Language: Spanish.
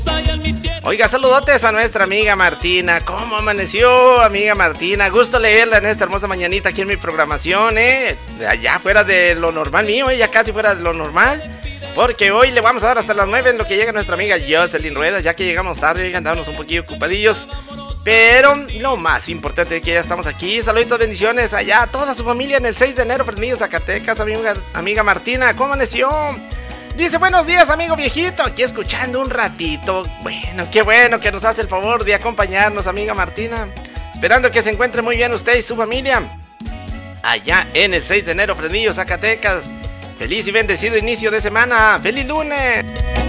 Oiga, saludotes a nuestra amiga Martina. ¿Cómo amaneció, amiga Martina? Gusto leerla en esta hermosa mañanita aquí en mi programación, allá fuera de lo normal mío, ya casi fuera de lo normal. Porque hoy le vamos a dar hasta las 9 en lo que llega nuestra amiga Jocelyn Rueda, ya que llegamos tarde y andamos un poquillo ocupadillos. Pero lo más importante es que ya estamos aquí. Saluditos, bendiciones allá a toda su familia en el 6 de enero, Fresnillo, Zacatecas, amiga Martina. ¿Cómo amaneció? Dice, buenos días, amigo viejito, aquí escuchando un ratito. Bueno, qué bueno que nos hace el favor de acompañarnos, amiga Martina. Esperando que se encuentre muy bien usted y su familia allá en el 6 de enero, Fresnillo, Zacatecas. Feliz y bendecido inicio de semana. ¡Feliz lunes!